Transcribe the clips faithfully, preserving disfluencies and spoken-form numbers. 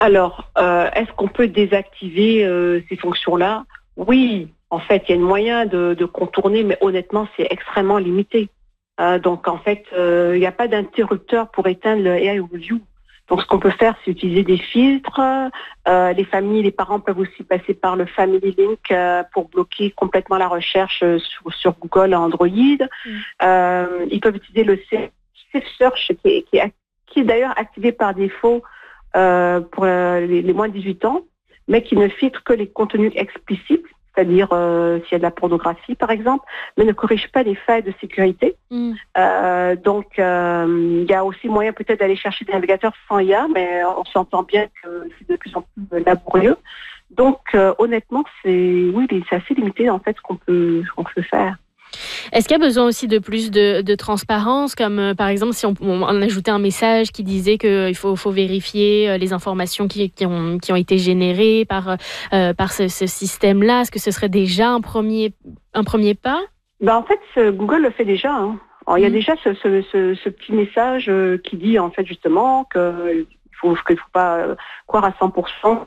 Alors, euh, est-ce qu'on peut désactiver euh, ces fonctions-là? Oui, en fait, il y a un moyen de, de contourner, mais honnêtement, c'est extrêmement limité. Euh, donc, en fait, euh, il n'y a pas d'interrupteur pour éteindre le A I Overview. Donc, ce qu'on peut faire, c'est utiliser des filtres. Euh, les familles, les parents peuvent aussi passer par le Family Link euh, pour bloquer complètement la recherche sur, sur Google Android. Mm. Euh, ils peuvent utiliser le Safe Search, qui est, qui est, qui est d'ailleurs activé par défaut Euh, pour euh, les, les moins de dix-huit ans, mais qui ne filtre que les contenus explicites, c'est-à-dire euh, s'il y a de la pornographie par exemple, mais ne corrige pas les failles de sécurité. Mm. Euh, donc euh, il y a aussi moyen peut-être d'aller chercher des navigateurs sans I A, mais on s'entend bien que c'est de plus en plus laborieux. Donc euh, honnêtement, c'est oui, c'est assez limité en fait ce qu'on peut, ce qu'on peut faire. Est-ce qu'il y a besoin aussi de plus de, de transparence, comme euh, par exemple si on, on ajoutait un message qui disait qu'il faut, faut vérifier euh, les informations qui, qui, ont, qui ont été générées par, euh, par ce, ce système-là? Est-ce que ce serait déjà un premier, un premier pas? Ben, en fait, ce, Google le fait déjà. Hein. Alors, il y a mmh. déjà ce, ce, ce, ce petit message euh, qui dit en fait justement qu'il faut, qu'il faut pas euh, croire à cent pour cent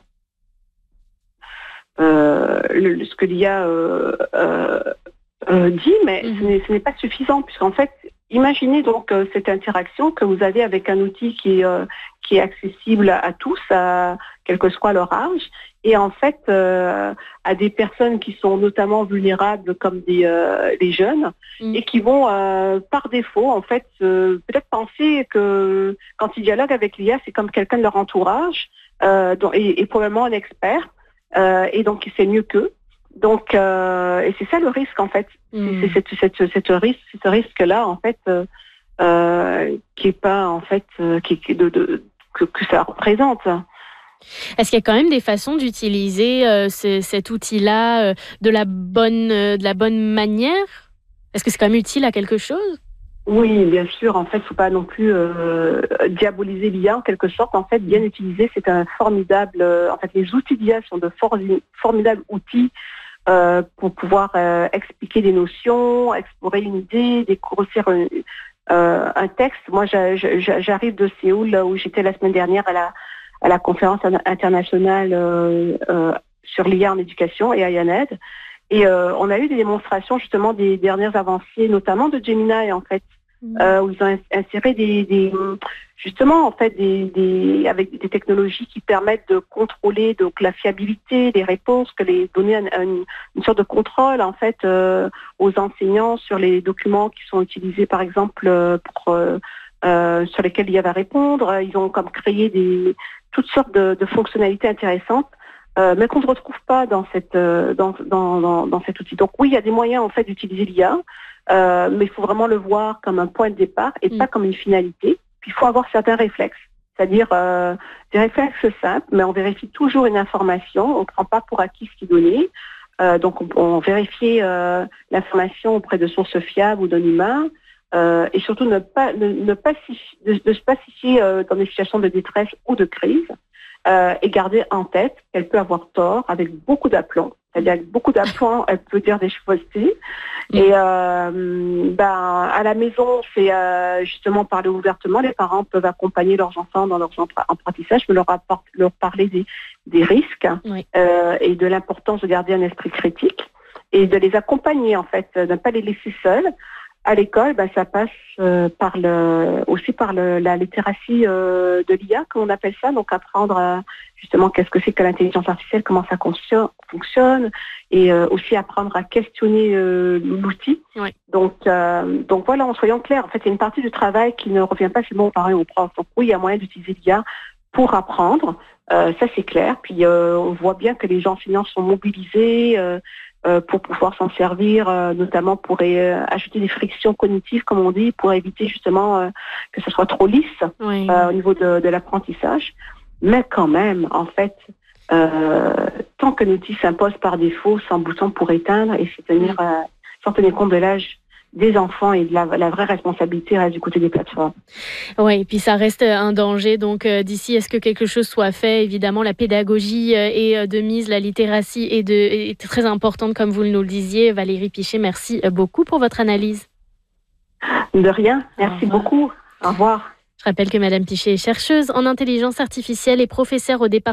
euh, le, ce que l'I A euh, euh, Euh, dit, mais mmh. ce, n'est, ce n'est pas suffisant, puisqu'en fait, imaginez donc euh, cette interaction que vous avez avec un outil qui, euh, qui est accessible à, à tous, à, quel que soit leur âge, et en fait, euh, à des personnes qui sont notamment vulnérables comme des, euh, des jeunes, mmh. et qui vont, euh, par défaut, en fait, euh, peut-être penser que quand ils dialoguent avec l'I A, c'est comme quelqu'un de leur entourage, euh, dont, et, et probablement un expert, euh, et donc il sait mieux qu'eux. Donc, euh, et c'est ça le risque en fait. Mmh. C'est, c'est, c'est, c'est, c'est, ce risque, c'est ce risque-là en fait euh, euh, qui est pas en fait euh, qui, qui de, de, que, que ça représente. Est-ce qu'il y a quand même des façons d'utiliser euh, ce, cet outil-là euh, de la bonne, euh, de la bonne manière? Est-ce que c'est quand même utile à quelque chose? Oui, bien sûr. En fait, il ne faut pas non plus euh, diaboliser l'I A en quelque sorte. En fait, bien utilisé, c'est un formidable. Euh, en fait, les outils d'I A sont de for- formidables outils. Euh, pour pouvoir euh, expliquer des notions, explorer une idée, découvrir un, euh, un texte. Moi, j'a, j'a, j'arrive de Séoul, là où j'étais la semaine dernière à la, à la conférence internationale euh, euh, sur l'I A en éducation et à IANED. Et euh, on a eu des démonstrations justement des dernières avancées, notamment de Gemini en fait, mmh. euh, où ils ont inséré des, des justement en fait des, des avec des technologies qui permettent de contrôler donc la fiabilité des réponses, que les donner une, une, une sorte de contrôle en fait euh, aux enseignants sur les documents qui sont utilisés par exemple pour euh, euh, sur lesquels l'I A va répondre. Ils ont comme créé des toutes sortes de, de fonctionnalités intéressantes. Euh, mais qu'on ne retrouve pas dans, cette, euh, dans, dans, dans, dans cet outil. Donc oui, il y a des moyens en fait d'utiliser l'I A, euh, mais il faut vraiment le voir comme un point de départ et mmh. pas comme une finalité. Puis il faut avoir certains réflexes, c'est-à-dire euh, des réflexes simples, mais on vérifie toujours une information, on ne prend pas pour acquis ce qui est donné. Euh, donc on, on vérifie euh, l'information auprès de sources fiables ou d'un humain. Euh, et surtout ne pas, ne, ne pas de, de se pacifier euh, dans des situations de détresse ou de crise. Euh, et garder en tête qu'elle peut avoir tort avec beaucoup d'aplomb. C'est-à-dire avec beaucoup d'aplomb, elle peut dire des choses aussi. Mmh. Et euh, ben, à la maison, c'est euh, justement parler ouvertement. Les parents peuvent accompagner leurs enfants dans leurs apprentissages, mais leur, apporter, leur parler des, des risques oui. euh, et de l'importance de garder un esprit critique et de les accompagner en fait, de ne pas les laisser seuls. À l'école, ben, ça passe euh, par le, aussi par le, la littératie euh, de l'I A, comme on appelle ça, donc apprendre euh, justement qu'est-ce que c'est que l'intelligence artificielle, comment ça fonctionne, et euh, aussi apprendre à questionner euh, l'outil. Oui. Donc, euh, donc voilà, en soyant clairs, en fait, il y a une partie du travail qui ne revient pas seulement aux parents et aux profs. Donc oui, il y a moyen d'utiliser l'I A pour apprendre, euh, ça c'est clair. Puis euh, on voit bien que les enseignants sont mobilisés. Euh, Euh, pour pouvoir s'en servir, euh, notamment pour euh, ajouter des frictions cognitives, comme on dit, pour éviter justement euh, que ce soit trop lisse oui. euh, au niveau de, de l'apprentissage. Mais quand même, en fait, euh, tant que l'outil s'impose par défaut, sans bouton pour éteindre, et se tenir, euh, sans tenir compte de l'âge des enfants et de la, la vraie responsabilité reste du côté des plateformes. Oui, et puis ça reste un danger. Donc euh, d'ici, est-ce que quelque chose soit fait? Évidemment, la pédagogie euh, est de mise, la littératie est, de, est très importante, comme vous nous le disiez. Valérie Piché, merci beaucoup pour votre analyse. De rien, merci beaucoup. Au revoir. Je rappelle que Madame Piché est chercheuse en intelligence artificielle et professeure au département